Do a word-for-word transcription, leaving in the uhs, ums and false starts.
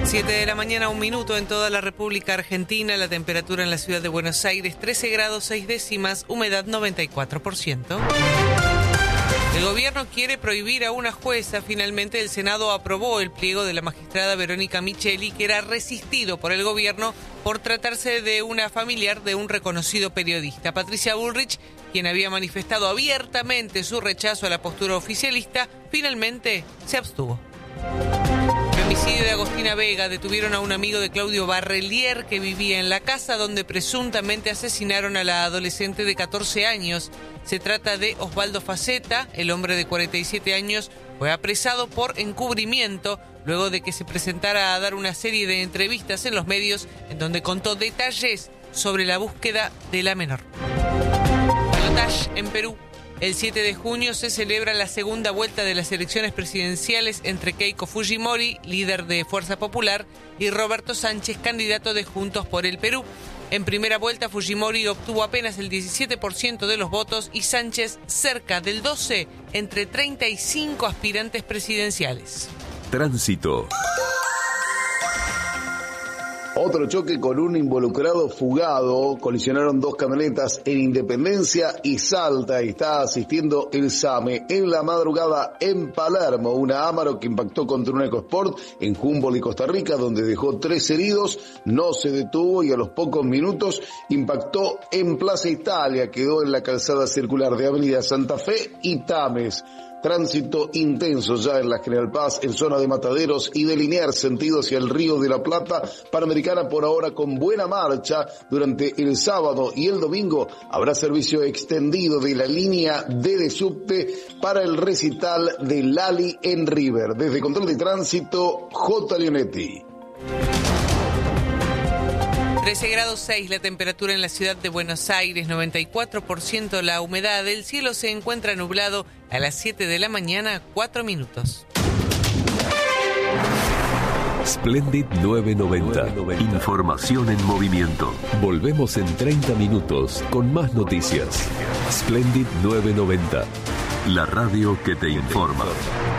siete de la mañana, un minuto en toda la República Argentina. La temperatura en la ciudad de Buenos Aires, trece grados seis décimas, humedad noventa y cuatro por ciento. El gobierno quiere prohibir a una jueza. Finalmente el Senado aprobó el pliego de la magistrada Verónica Micheli, que era resistido por el gobierno por tratarse de una familiar de un reconocido periodista. Patricia Bullrich, quien había manifestado abiertamente su rechazo a la postura oficialista, finalmente se abstuvo. Homicidio de Agostina Vega. Detuvieron a un amigo de Claudio Barrelier que vivía en la casa donde presuntamente asesinaron a la adolescente de catorce años. Se trata de Osvaldo Faceta. El hombre de cuarenta y siete años fue apresado por encubrimiento luego de que se presentara a dar una serie de entrevistas en los medios en donde contó detalles sobre la búsqueda de la menor. Balotaje en Perú. El siete de junio se celebra la segunda vuelta de las elecciones presidenciales entre Keiko Fujimori, líder de Fuerza Popular, y Roberto Sánchez, candidato de Juntos por el Perú. En primera vuelta, Fujimori obtuvo apenas el diecisiete por ciento de los votos y Sánchez cerca del doce por ciento entre treinta y cinco aspirantes presidenciales. Tránsito. Otro choque con un involucrado fugado. Colisionaron dos camionetas en Independencia y Salta y está asistiendo el SAME. En la madrugada en Palermo, una Amarok que impactó contra un EcoSport en Humboldt y Costa Rica, donde dejó tres heridos. No se detuvo y a los pocos minutos impactó en Plaza Italia. Quedó en la calzada circular de Avenida Santa Fe y Tames. Tránsito intenso ya en la General Paz, en zona de Mataderos y de Liniers, sentido hacia el Río de la Plata. Panamericana por ahora con buena marcha. Durante el sábado y el domingo habrá servicio extendido de la línea D de subte para el recital de Lali en River. Desde Control de Tránsito, J. Leonetti. trece grados seis la temperatura en la ciudad de Buenos Aires, noventa y cuatro por ciento la humedad. El cielo se encuentra nublado a las siete de la mañana, cuatro minutos. Splendid novecientos noventa. Información en movimiento. Volvemos en treinta minutos con más noticias. Splendid novecientos noventa. La radio que te informa.